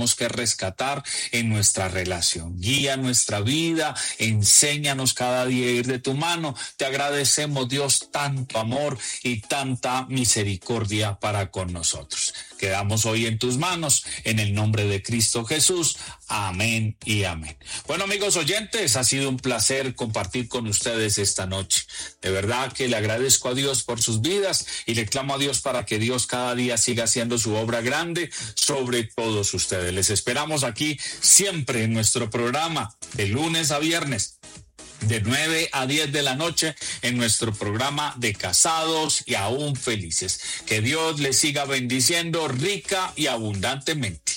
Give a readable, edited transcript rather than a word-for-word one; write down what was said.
tenemos que rescatar en nuestra relación. Guía nuestra vida, enséñanos cada día a ir de tu mano. Te agradecemos, Dios, tanto amor y tanta misericordia para con nosotros. Quedamos hoy en tus manos, en el nombre de Cristo Jesús. Amén y amén. Bueno, amigos oyentes, ha sido un placer compartir con ustedes esta noche. De verdad que le agradezco a Dios por sus vidas y le clamo a Dios para que Dios cada día siga haciendo su obra grande sobre todos ustedes. Les esperamos aquí siempre en nuestro programa de lunes a viernes, de 9 a 10 de la noche, en nuestro programa de Casados y Aún Felices. Que Dios les siga bendiciendo rica y abundantemente.